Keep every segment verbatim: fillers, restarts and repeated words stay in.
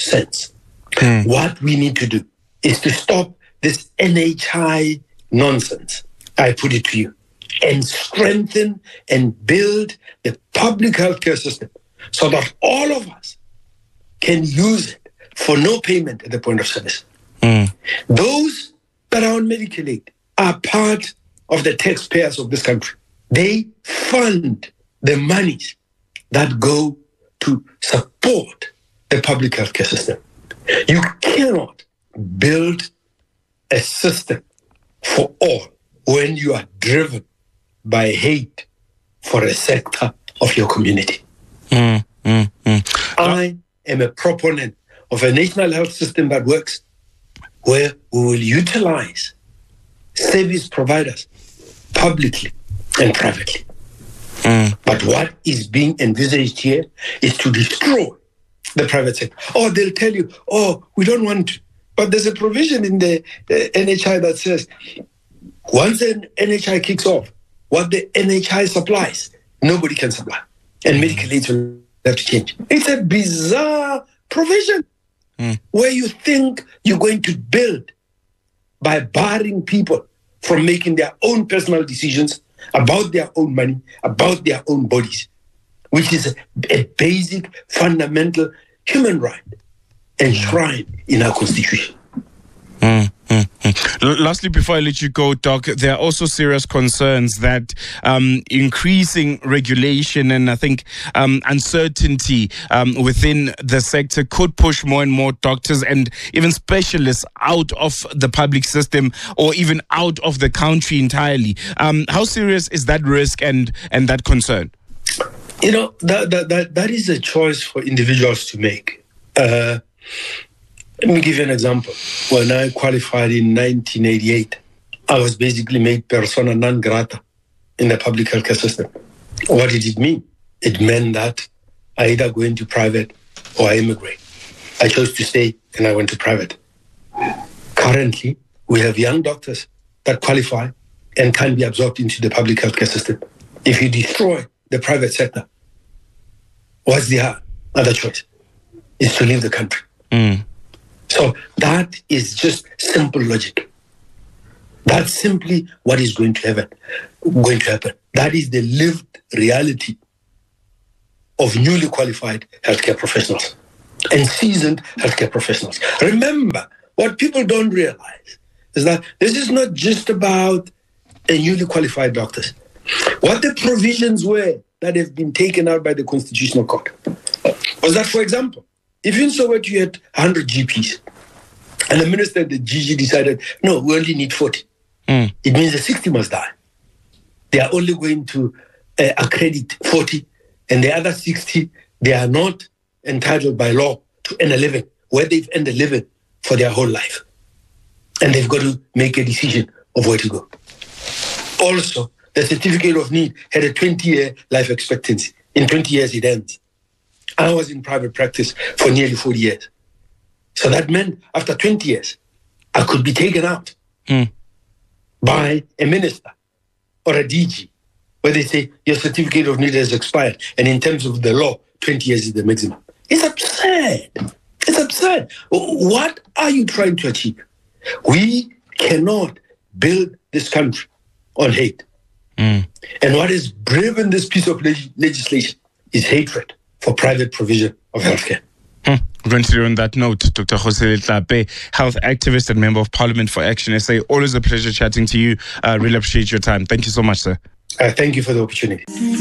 sense. Mm. What we need to do is to stop this N H I nonsense, I put it to you, and strengthen and build the public healthcare system so that all of us can use it for no payment at the point of service. Mm. Those that are on medical aid are part of the taxpayers of this country. They fund the monies that go to support the public healthcare system. You cannot build a system for all when you are driven by hate for a sector of your community. Mm, mm, mm. I am a proponent of a national health system that works, where we will utilize service providers publicly and privately. Mm. But what is being envisaged here is to destroy the private sector. Oh, they'll tell you, oh, we don't want to. But there's a provision in the uh, N H I that says once the N H I kicks off, what the N H I supplies, nobody can supply. And medical aids will have to change. It's a bizarre provision mm. where you think you're going to build by barring people from making their own personal decisions about their own money, about their own bodies, which is a, a basic, fundamental human right enshrined in our Constitution. Mm, mm, mm. Lastly, before I let you go, Doc, there are also serious concerns that um, increasing regulation and I think um, uncertainty um, within the sector could push more and more doctors and even specialists out of the public system or even out of the country entirely. Um, how serious is that risk and, and that concern? You know, that, that, that, that is a choice for individuals to make. Uh, Let me give you an example. When I qualified in nineteen eighty-eight, I was basically made persona non grata in the public healthcare system. What did it mean? It meant that I either go into private or I immigrate. I chose to stay and I went to private. Currently, we have young doctors that qualify and can be absorbed into the public healthcare system. If you destroy the private sector, what's the other choice? It's to leave the country. Mm. So that is just simple logic. That's simply what is going to happen. Going to happen. That is the lived reality of newly qualified healthcare professionals and seasoned healthcare professionals. Remember, what people don't realize is that this is not just about a newly qualified doctors. What the provisions were that have been taken out by the Constitutional Court was that, for example, if in Soweto you had one hundred G Ps, and the minister at the G G decided, no, we only need forty. Mm. It means the sixty must die. They are only going to uh, accredit forty, and the other sixty, they are not entitled by law to N eleven, where they've N eleven for their whole life. And they've got to make a decision of where to go. Also, the certificate of need had a twenty-year life expectancy. In twenty years, it ends. I was in private practice for nearly forty years. So that meant after twenty years, I could be taken out mm. by a minister or a D G, where they say your certificate of need has expired. And in terms of the law, twenty years is the maximum. It's absurd. It's absurd. What are you trying to achieve? We cannot build this country on hate. Mm. And what has driven this piece of leg- legislation is hatred for private provision of healthcare. Hmm. We're going to do on that note, Doctor Jose Letlape, health activist and member of Parliament for Action S A. Always a pleasure chatting to you. Uh, really appreciate your time. Thank you so much, sir. Uh, thank you for the opportunity.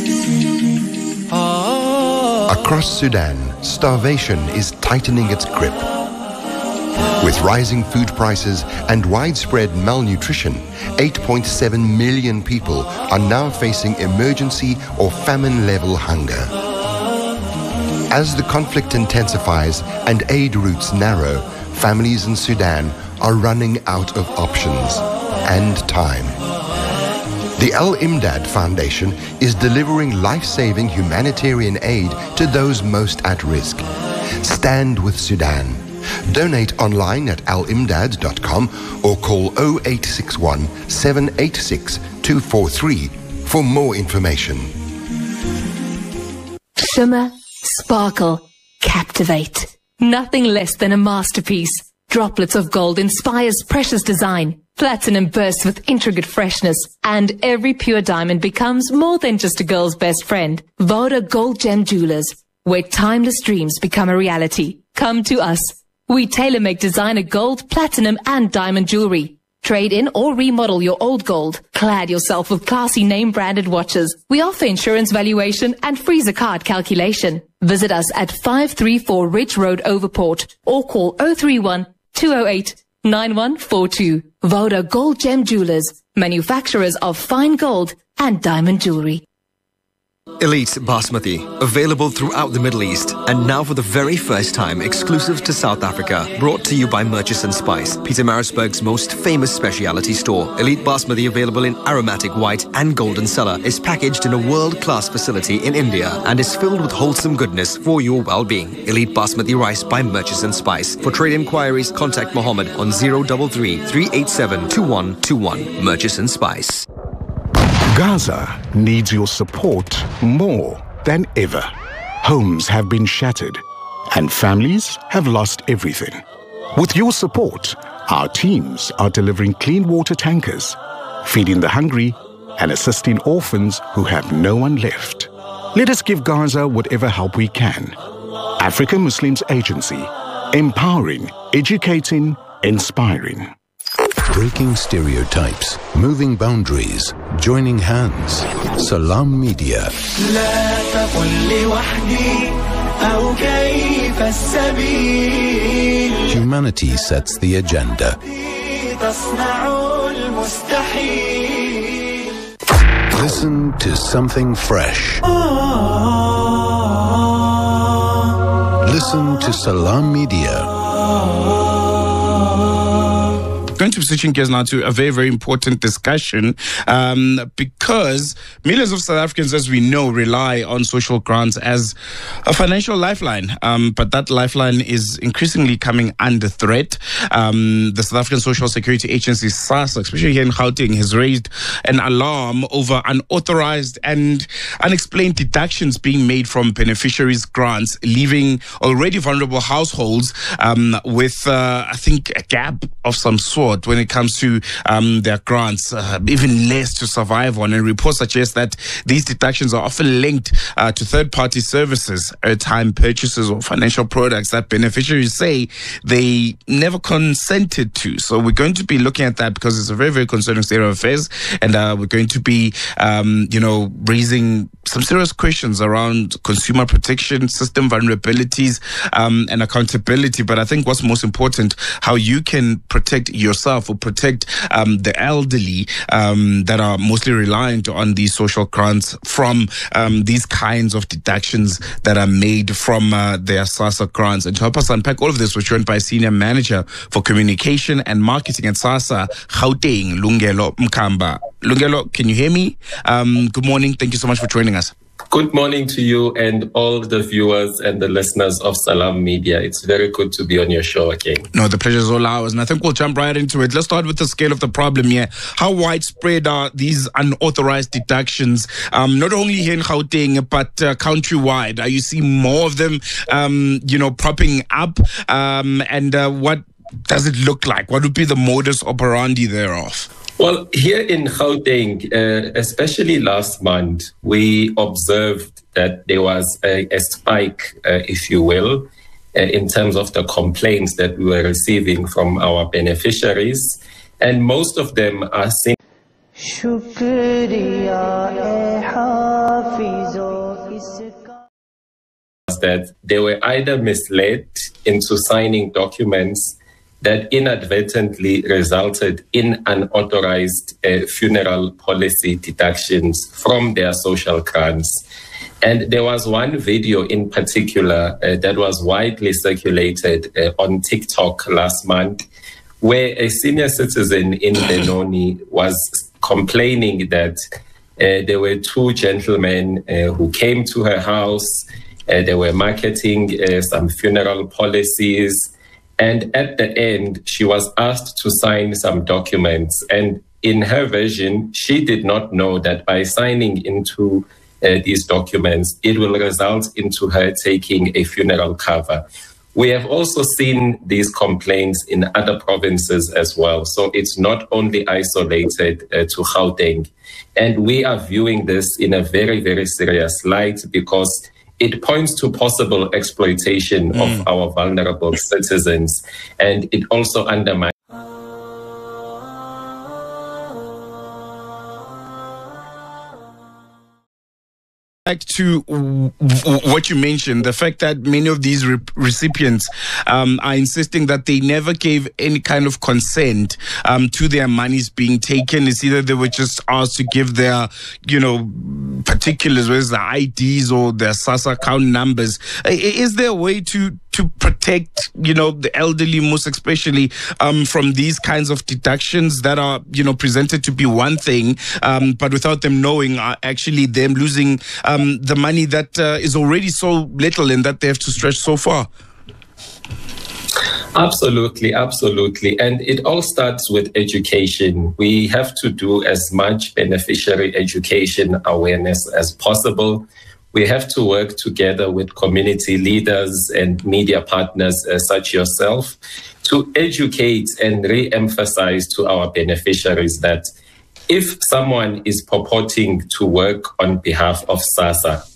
Across Sudan, starvation is tightening its grip. With rising food prices and widespread malnutrition, eight point seven million people are now facing emergency or famine-level hunger. As the conflict intensifies and aid routes narrow, families in Sudan are running out of options and time. The Al Imdad Foundation is delivering life-saving humanitarian aid to those most at risk. Stand with Sudan. Donate online at al imdad dot com or call oh eight six one, seven eight six, two four three for more information. Shimmer, sparkle, captivate. Nothing less than a masterpiece. Droplets of gold inspires precious design. Platinum bursts with intricate freshness. And every pure diamond becomes more than just a girl's best friend. Voda Gold Gem Jewelers, where timeless dreams become a reality. Come to us. We tailor-make designer gold, platinum and diamond jewelry. Trade in or remodel your old gold. Clad yourself with classy name-branded watches. We offer insurance valuation and freezer card calculation. Visit us at five three four Ridge Road, Overport, or call oh three one, two oh eight, nine one four two. Voda Gold Gem Jewelers, manufacturers of fine gold and diamond jewelry. Elite Basmati, available throughout the Middle East, and now for the very first time exclusive to South Africa, brought to you by Murchison Spice, Pietermaritzburg's most famous specialty store. Elite Basmati, available in aromatic white and golden cellar, is packaged in a world-class facility in India and is filled with wholesome goodness for your well-being. Elite Basmati rice by Murchison Spice. For trade inquiries, contact Mohammed on zero three three, three eight seven, two one two one. Murchison Spice. Gaza needs your support more than ever. Homes have been shattered and families have lost everything. With your support, our teams are delivering clean water tankers, feeding the hungry and assisting orphans who have no one left. Let us give Gaza whatever help we can. African Muslims Agency, empowering, educating, inspiring. Breaking stereotypes, moving boundaries, joining hands. Salam Media. Humanity sets the agenda. Listen to something fresh. Listen to Salam Media. Going to be switching gears now to a very, very important discussion um, because millions of South Africans, as we know, rely on social grants as a financial lifeline. Um, but that lifeline is increasingly coming under threat. Um, the South African Social Security Agency, SASSA, especially here in Gauteng, has raised an alarm over unauthorized and unexplained deductions being made from beneficiaries' grants, leaving already vulnerable households um, with, uh, I think, a gap of some sort when it comes to um, their grants, uh, even less to survive on. And reports suggest that these deductions are often linked uh, to third-party services, airtime purchases, or financial products that beneficiaries say they never consented to. So we're going to be looking at that because it's a very, very concerning state of affairs. And uh, we're going to be, um, you know, raising some serious questions around consumer protection, system vulnerabilities, um, and accountability. But I think what's most important, how you can protect yourself or protect um, the elderly um, that are mostly reliant on these social grants from um, these kinds of deductions that are made from uh, their SASSA grants. And to help us unpack all of this, we're joined by Senior Manager for Communication and Marketing at SASSA, Gauteng, Lungelo Mkamba. Lungelo, can you hear me? Um, good morning. Thank you so much for joining us. Good morning to you and all the viewers and the listeners of Salam Media. It's very good to be on your show again. No, the pleasure is all ours. And I think we'll jump right into it. Let's start with the scale of the problem here. How widespread are these unauthorized deductions, um, not only here in Gauteng, but uh, countrywide? Are you seeing more of them, um, you know, propping up? Um, and uh, what does it look like? What would be the modus operandi thereof? Well, here in Gauteng, uh, especially last month, we observed that there was a, a spike, uh, if you will, uh, in terms of the complaints that we were receiving from our beneficiaries. And most of them are saying that they were either misled into signing documents that inadvertently resulted in unauthorized uh, funeral policy deductions from their social grants. And there was one video in particular uh, that was widely circulated uh, on TikTok last month, where a senior citizen in Benoni was complaining that uh, there were two gentlemen uh, who came to her house. Uh, they were marketing uh, some funeral policies. And at the end, she was asked to sign some documents. And in her version, she did not know that by signing into uh, these documents, it will result into her taking a funeral cover. We have also seen these complaints in other provinces as well. So it's not only isolated uh, to Gauteng. And we are viewing this in a very, very serious light because it points to possible exploitation mm. of our vulnerable citizens. And it also undermines back to what you mentioned, the fact that many of these re- recipients um, are insisting that they never gave any kind of consent um, to their monies being taken. It's either they were just asked to give their, you know, particulars, whether it's the I Ds or their SASSA account numbers. Is there a way to to protect, you know, the elderly, most especially um, from these kinds of deductions that are, you know, presented to be one thing, um, but without them knowing, are actually them losing um, the money that uh, is already so little and that they have to stretch so far? Absolutely, absolutely. And it all starts with education. We have to do as much beneficiary education awareness as possible. We have to work together with community leaders and media partners uh, such yourself to educate and re-emphasize to our beneficiaries that if someone is purporting to work on behalf of SASSA,